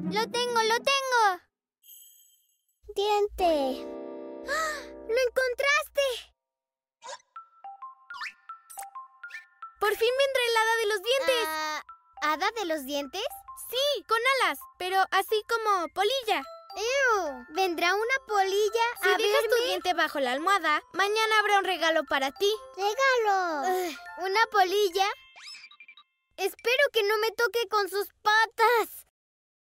¡Lo tengo, lo tengo! Diente. ¡Ah! ¡Lo encontraste! ¡Por fin vendrá el hada de los dientes! ¿Hada de los dientes? Sí, con alas, pero así como polilla. ¡Ew! ¿Vendrá una polilla Si a dejas verme? tu diente bajo la almohada, mañana habrá un regalo para ti. ¡Regalo! ¿Una polilla? Espero que no me toque con sus patas.